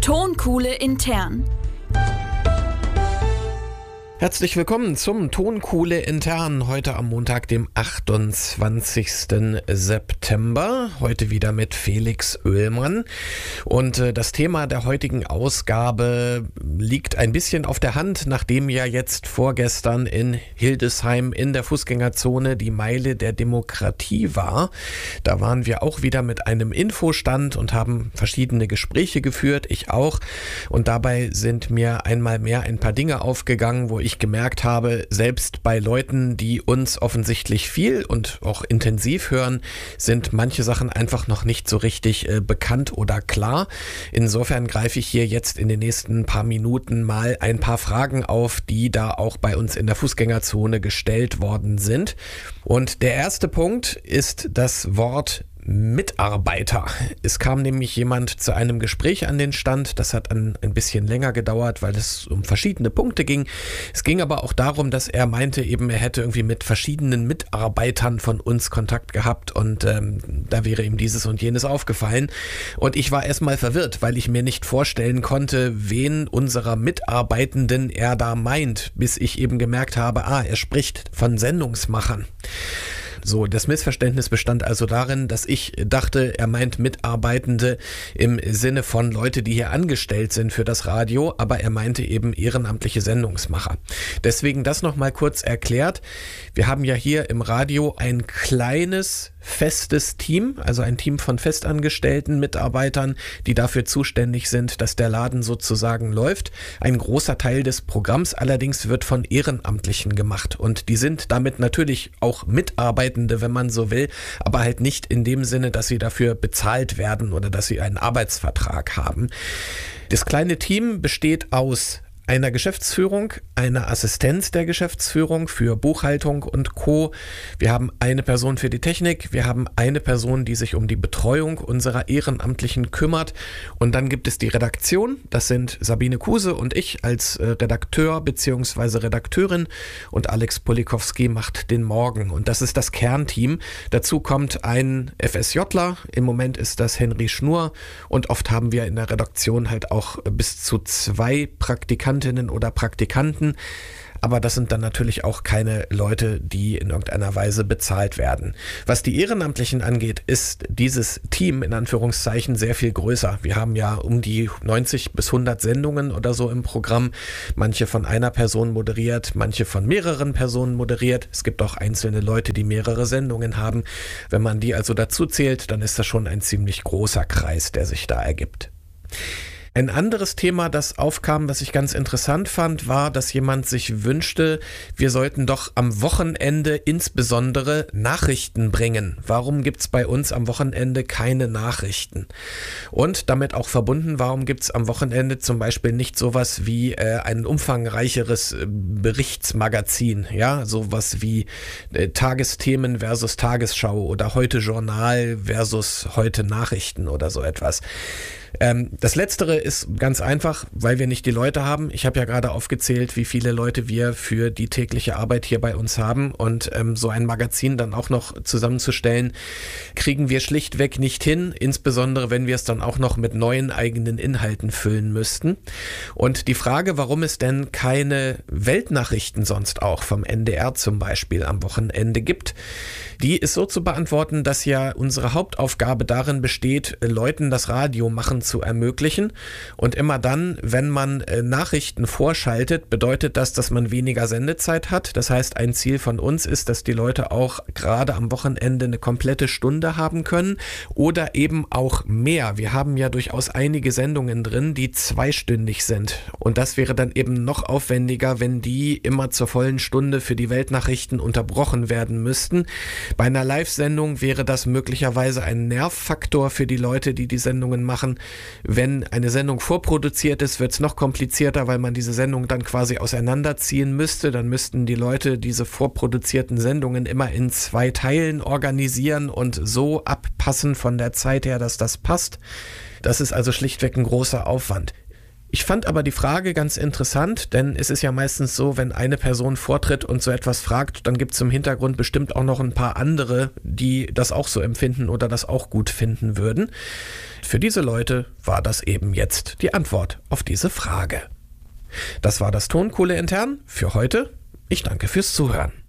Tonkuhle intern. Herzlich willkommen zum Tonkuhle intern, heute am Montag, dem 28. September, heute wieder mit Felix Oehlmann. Und das Thema der heutigen Ausgabe liegt ein bisschen auf der Hand, nachdem ja jetzt vorgestern in Hildesheim in der Fußgängerzone die Meile der Demokratie war. Da waren wir auch wieder mit einem Infostand und haben verschiedene Gespräche geführt, ich auch. Und dabei sind mir einmal mehr ein paar Dinge aufgegangen, wo ich gemerkt habe, selbst bei Leuten, die uns offensichtlich viel und auch intensiv hören, sind manche Sachen einfach noch nicht so richtig bekannt oder klar. Insofern greife ich hier jetzt in den nächsten paar Minuten mal ein paar Fragen auf, die da auch bei uns in der Fußgängerzone gestellt worden sind. Und der erste Punkt ist das Wort Mitarbeiter. Es kam nämlich jemand zu einem Gespräch an den Stand. Das hat ein bisschen länger gedauert, weil es um verschiedene Punkte ging. Es ging aber auch darum, dass er meinte, eben er hätte irgendwie mit verschiedenen Mitarbeitern von uns Kontakt gehabt und da wäre ihm dieses und jenes aufgefallen. Und ich war erstmal verwirrt, weil ich mir nicht vorstellen konnte, wen unserer Mitarbeitenden er da meint, bis ich eben gemerkt habe, er spricht von Sendungsmachern. So, das Missverständnis bestand also darin, dass ich dachte, er meint Mitarbeitende im Sinne von Leute, die hier angestellt sind für das Radio, aber er meinte eben ehrenamtliche Sendungsmacher. Deswegen das nochmal kurz erklärt. Wir haben ja hier im Radio ein kleines, festes Team, also ein Team von festangestellten Mitarbeitern, die dafür zuständig sind, dass der Laden sozusagen läuft. Ein großer Teil des Programms allerdings wird von Ehrenamtlichen gemacht und die sind damit natürlich auch Mitarbeitende, wenn man so will, aber halt nicht in dem Sinne, dass sie dafür bezahlt werden oder dass sie einen Arbeitsvertrag haben. Das kleine Team besteht aus einer Geschäftsführung, einer Assistenz der Geschäftsführung für Buchhaltung und Co. Wir haben eine Person für die Technik, wir haben eine Person, die sich um die Betreuung unserer Ehrenamtlichen kümmert und dann gibt es die Redaktion, das sind Sabine Kuse und ich als Redakteur bzw. Redakteurin und Alex Polikowski macht den Morgen und das ist das Kernteam. Dazu kommt ein FSJler, im Moment ist das Henry Schnur und oft haben wir in der Redaktion halt auch bis zu 2 Praktikantinnen oder Praktikanten, aber das sind dann natürlich auch keine Leute, die in irgendeiner Weise bezahlt werden. Was die Ehrenamtlichen angeht, ist dieses Team in Anführungszeichen sehr viel größer. Wir haben ja um die 90 bis 100 Sendungen oder so im Programm, manche von einer Person moderiert, manche von mehreren Personen moderiert. Es gibt auch einzelne Leute, die mehrere Sendungen haben. Wenn man die also dazu zählt, dann ist das schon ein ziemlich großer Kreis, der sich da ergibt. Ein anderes Thema, das aufkam, was ich ganz interessant fand, war, dass jemand sich wünschte, wir sollten doch am Wochenende insbesondere Nachrichten bringen. Warum gibt's bei uns am Wochenende keine Nachrichten? Und damit auch verbunden, warum gibt's am Wochenende zum Beispiel nicht sowas wie ein umfangreicheres Berichtsmagazin? Ja, sowas wie Tagesthemen versus Tagesschau oder Heute Journal versus Heute Nachrichten oder so etwas. Das Letztere ist ganz einfach, weil wir nicht die Leute haben. Ich habe ja gerade aufgezählt, wie viele Leute wir für die tägliche Arbeit hier bei uns haben und so ein Magazin dann auch noch zusammenzustellen, kriegen wir schlichtweg nicht hin, insbesondere wenn wir es dann auch noch mit neuen eigenen Inhalten füllen müssten. Und die Frage, warum es denn keine Weltnachrichten sonst auch vom NDR zum Beispiel am Wochenende gibt, die ist so zu beantworten, dass ja unsere Hauptaufgabe darin besteht, Leuten das Radio machen zu ermöglichen. Und immer dann, wenn man Nachrichten vorschaltet, bedeutet das, dass man weniger Sendezeit hat. Das heißt, ein Ziel von uns ist, dass die Leute auch gerade am Wochenende eine komplette Stunde haben können oder eben auch mehr. Wir haben ja durchaus einige Sendungen drin, die zweistündig sind. Und das wäre dann eben noch aufwendiger, wenn die immer zur vollen Stunde für die Weltnachrichten unterbrochen werden müssten. Bei einer Live-Sendung wäre das möglicherweise ein Nervfaktor für die Leute, die die Sendungen machen. Wenn eine Sendung vorproduziert ist, wird es noch komplizierter, weil man diese Sendung dann quasi auseinanderziehen müsste. Dann müssten die Leute diese vorproduzierten Sendungen immer in 2 Teilen organisieren und so abpassen von der Zeit her, dass das passt. Das ist also schlichtweg ein großer Aufwand. Ich fand aber die Frage ganz interessant, denn es ist ja meistens so, wenn eine Person vortritt und so etwas fragt, dann gibt es im Hintergrund bestimmt auch noch ein paar andere, die das auch so empfinden oder das auch gut finden würden. Für diese Leute war das eben jetzt die Antwort auf diese Frage. Das war das Tonkohle intern für heute. Ich danke fürs Zuhören.